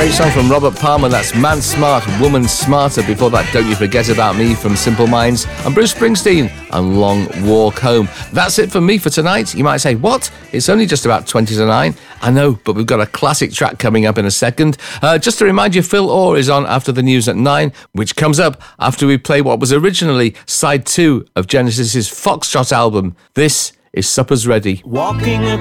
Great song from Robert Palmer. That's Man Smart, Woman Smarter. Before that, Don't You Forget About Me from Simple Minds. And Bruce Springsteen and Long Walk Home. That's it for me for tonight. You might say, what? It's only just about 20 to 9. I know, but we've got a classic track coming up in a second. Just to remind you, Phil Orr is on after the news at 9, which comes up after we play what was originally side 2 of Genesis's Foxtrot album. This is Supper's Ready. Walking